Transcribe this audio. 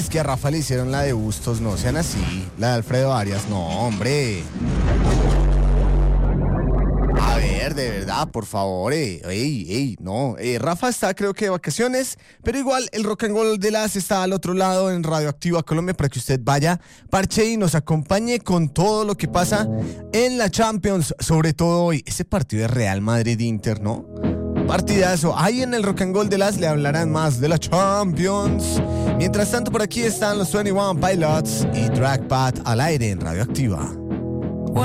es que a Rafa le hicieron la de Bustos, no sean así. La de Alfredo Arias, no, hombre. A ver, de verdad, por favor, no. Rafa está, creo que de vacaciones, pero igual el Rock and Roll de las está al otro lado en Radioactiva Colombia para que usted vaya, parche y nos acompañe con todo lo que pasa en la Champions, sobre todo hoy, ese partido de Real Madrid-Inter, ¿no? Partidazo. Ahí en el Rock and Roll de las le hablarán más de la Champions. Mientras tanto, por aquí están los 21 Pilots y Drag Pat al aire en Radioactiva.